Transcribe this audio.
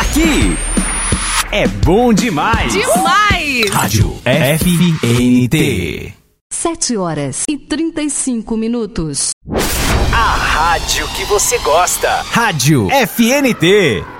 Aqui é bom demais. Demais! Rádio FNT. 7h35. A rádio que você gosta. Rádio FNT.